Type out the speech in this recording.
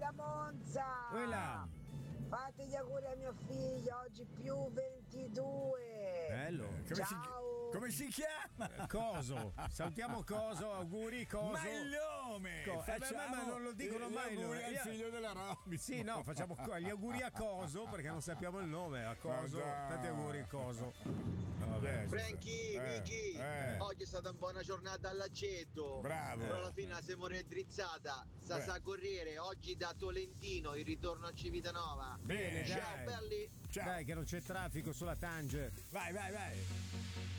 da Monza. Quella. Fate gli auguri a mio figlio, oggi più 22. Bello. Ciao. Come si chiama? Coso. Salutiamo Coso, auguri Coso. Ma il nome! Ma non lo dicono mai gli auguri noi. al figlio della Robby. Sì, no, facciamo gli auguri a Coso perché non sappiamo il nome. A Coso. Tanti auguri Coso. Vabbè, Franky, Vicky, oggi è stata una buona giornata all'aceto. Bravo. Però alla fine siamo raddrizzata. Sta Corriere, oggi da Tolentino, il ritorno a Civitanova. Bene, ciao dai. belli. Ciao. Dai che non c'è traffico sulla Tange. Vai.